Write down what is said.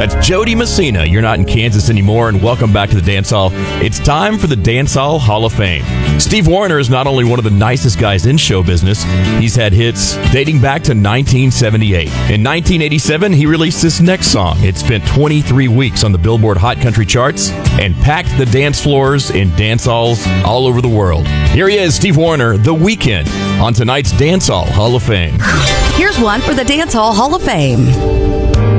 That's Jody Messina. You're not in Kansas anymore, and welcome back to the Dance Hall. It's time for the Dance Hall Hall of Fame. Steve Wariner is not only one of the nicest guys in show business, he's had hits dating back to 1978. In 1987, he released this next song. It spent 23 weeks on the Billboard Hot Country charts and packed the dance floors in dance halls all over the world. Here he is, Steve Wariner, The Weeknd, on tonight's Dance Hall Hall of Fame. Here's one for the Dance Hall Hall of Fame.